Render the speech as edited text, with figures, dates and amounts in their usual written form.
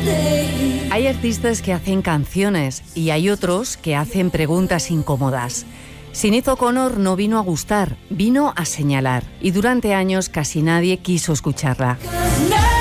Hay artistas que hacen canciones y hay otros que hacen preguntas incómodas. Sinéad O'Connor no vino a gustar, vino a señalar. Y durante años casi nadie quiso escucharla.